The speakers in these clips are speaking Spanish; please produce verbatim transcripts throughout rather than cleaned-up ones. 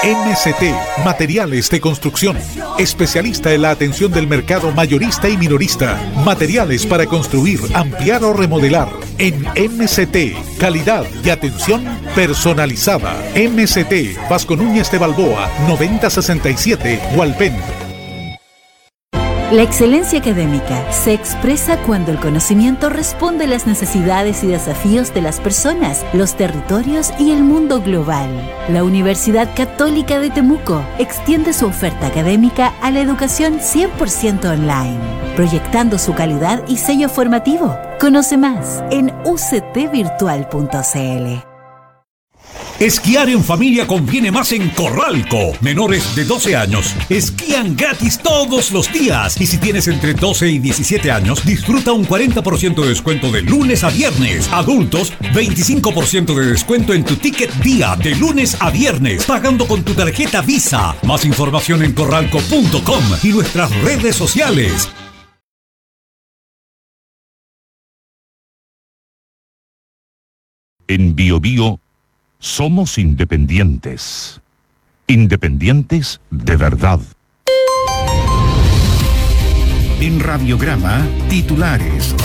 M C T, Materiales de Construcción. Especialista en la atención del mercado mayorista y minorista. Materiales para construir, ampliar o remodelar. En M C T, calidad y atención personalizada. M C T, Vasco Núñez de Balboa, noventa sesenta y siete, Hualpén. La excelencia académica se expresa cuando el conocimiento responde a las necesidades y desafíos de las personas, los territorios y el mundo global. La Universidad Católica de Temuco extiende su oferta académica a la educación cien por ciento online, proyectando su calidad y sello formativo. Conoce más en u c t virtual punto c l. Esquiar en familia conviene más en Corralco. Menores de doce años esquían gratis todos los días. Y si tienes entre doce y diecisiete años, disfruta un cuarenta por ciento de descuento de lunes a viernes. Adultos, veinticinco por ciento de descuento en tu ticket día de lunes a viernes, pagando con tu tarjeta Visa. Más información en corralco punto com y nuestras redes sociales. En Bio Bio somos independientes. Independientes de verdad. En Radiograma, titulares.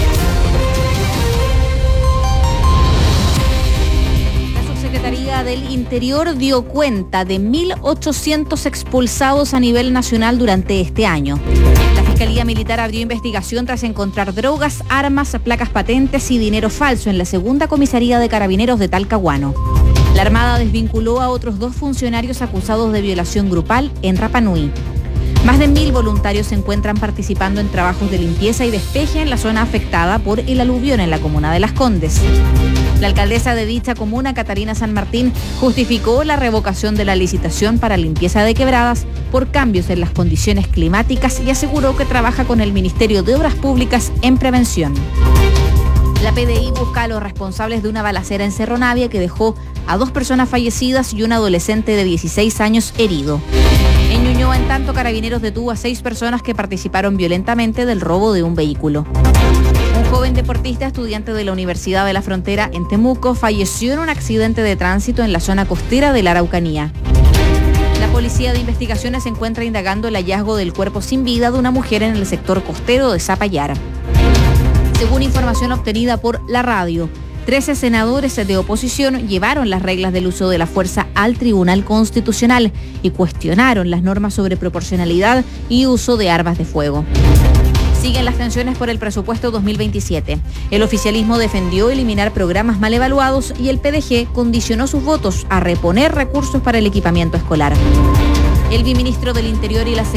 La Subsecretaría del Interior dio cuenta de mil ochocientos expulsados a nivel nacional durante este año. La Fiscalía Militar abrió investigación tras encontrar drogas, armas, placas patentes y dinero falso en la segunda comisaría de Carabineros de Talcahuano. La Armada desvinculó a otros dos funcionarios acusados de violación grupal en Rapa Nui. Más de mil voluntarios se encuentran participando en trabajos de limpieza y despeje en la zona afectada por el aluvión en la comuna de Las Condes. La alcaldesa de dicha comuna, Catarina San Martín, justificó la revocación de la licitación para limpieza de quebradas por cambios en las condiciones climáticas y aseguró que trabaja con el Ministerio de Obras Públicas en prevención. La P D I busca a los responsables de una balacera en Cerro Navia que dejó a dos personas fallecidas y un adolescente de dieciséis años herido. En Ñuñoa, en tanto, Carabineros detuvo a seis personas que participaron violentamente del robo de un vehículo. Un joven deportista, estudiante de la Universidad de la Frontera en Temuco, falleció en un accidente de tránsito en la zona costera de la Araucanía. La Policía de Investigaciones se encuentra indagando el hallazgo del cuerpo sin vida de una mujer en el sector costero de Zapallar. Según información obtenida por la radio, trece senadores de oposición llevaron las reglas del uso de la fuerza al Tribunal Constitucional y cuestionaron las normas sobre proporcionalidad y uso de armas de fuego. Siguen las tensiones por el presupuesto dos mil veintisiete. El oficialismo defendió eliminar programas mal evaluados y el P D G condicionó sus votos a reponer recursos para el equipamiento escolar. El viceministro del Interior y la